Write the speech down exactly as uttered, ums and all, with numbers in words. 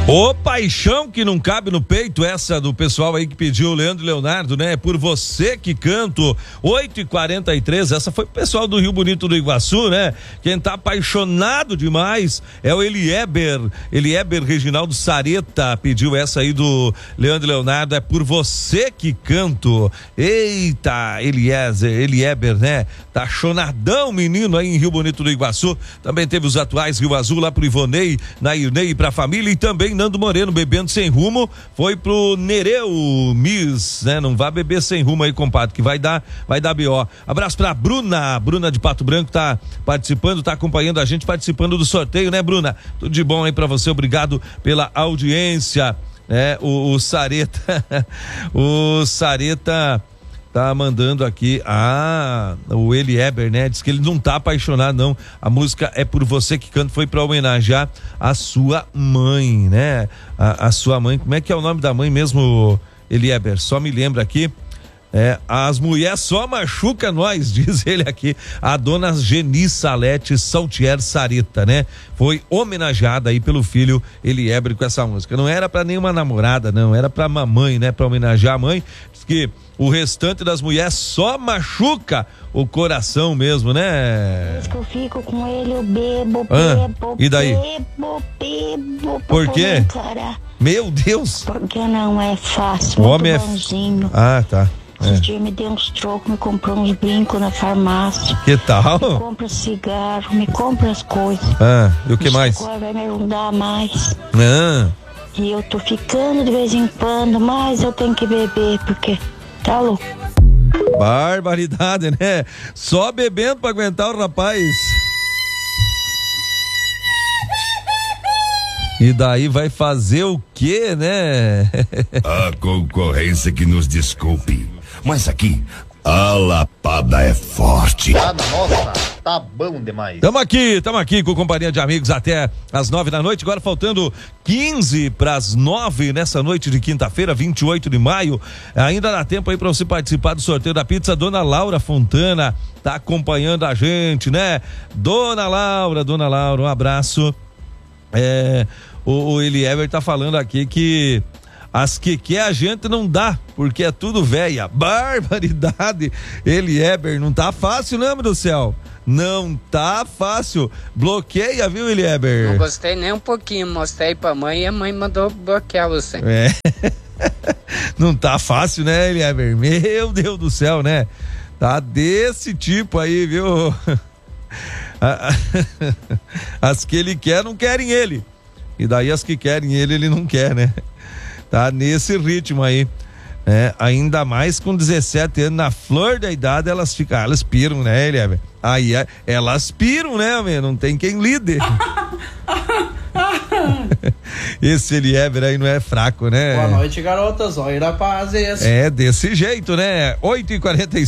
Ô paixão que não cabe no peito, essa do pessoal aí que pediu, o Leandro Leonardo, né? Por você que canto, oito e quarenta e três, essa foi o pessoal do Rio Bonito do Iguaçu, né? Quem tá apaixonado demais é o Elieber, Elieber Reginaldo Sareta, pediu essa aí do Leandro Leonardo, é por você que canto. Eita, Eliezer, Elieber, né? Tá chonadão, menino, aí em Rio Bonito do Iguaçu. Também teve os atuais Rio Azul lá pro Ivonei, na Irnei e pra família, e também Nando Moreno, bebendo sem rumo, foi pro Nereu Miss, né? Não vá beber sem rumo aí, compadre, que vai dar, vai dar B O. Abraço pra Bruna, Bruna de Pato Branco, tá participando, tá acompanhando a gente, participando do sorteio, né, Bruna? Tudo de bom aí pra você, obrigado pela audiência, né? O, o Sareta, o Sareta tá mandando aqui, ah, o Elieber, né? Diz que ele não tá apaixonado, não. A música é por você que canta, foi pra homenagear a sua mãe, né? A, a sua mãe, como é que é o nome da mãe mesmo, Elieber? Só me lembra aqui. É, as mulheres só machuca nós, diz ele aqui, a dona Geni Salete Saltier Sareta, né? Foi homenageada aí pelo filho Elieber com essa música. Não era pra nenhuma namorada, não, era pra mamãe, né? Pra homenagear a mãe. Diz que o restante das mulheres só machuca o coração mesmo, né? Diz que eu fico com ele, eu bebo, ah, bebo, e daí? bebo, bebo. Por quê? Cara. Meu Deus! Porque não é fácil, o homem é bonzinho. Ah, tá. Esses é. dias me deu uns trocos, me comprou uns brincos na farmácia. Que tal? Me compra cigarro, me compra as coisas. Ah, e o que mais? Agora vai me ajudar mais. Ah. E eu tô ficando de vez em quando, mas eu tenho que beber, porque tá louco. Barbaridade, né? Só bebendo pra aguentar o rapaz. E daí vai fazer o quê, né? A concorrência que nos desculpe, mas aqui a lapada é forte. Ah, nossa, tá bom demais. Tamo aqui, tamo aqui com companhia de amigos até as nove da noite, agora faltando quinze para as nove nessa noite de quinta-feira, vinte e oito de maio. Ainda dá tempo aí para você participar do sorteio da pizza. Dona Laura Fontana tá acompanhando a gente, né? Dona Laura, Dona Laura, um abraço. É, o, o Elieber tá falando aqui que as que quer a gente não dá, porque é tudo velha. Barbaridade, Elieber, não tá fácil, não, meu do céu. Não tá fácil. Bloqueia, viu, Elieber? Não gostei nem um pouquinho, mostrei pra mãe e a mãe mandou bloquear você. É. Não tá fácil, né, Elieber? Meu Deus do céu, né? Tá desse tipo aí, viu? As que ele quer não querem ele, e daí as que querem ele, ele não quer, né? Tá nesse ritmo aí, né? Ainda mais com dezessete anos, na flor da idade, elas ficam, elas piram, né, Elieber? Aí elas piram, né, meu? Não tem quem lide. Esse Elieber aí não é fraco, né? Boa noite, garotas. Olha a paz. É desse jeito, né? oito e quarenta e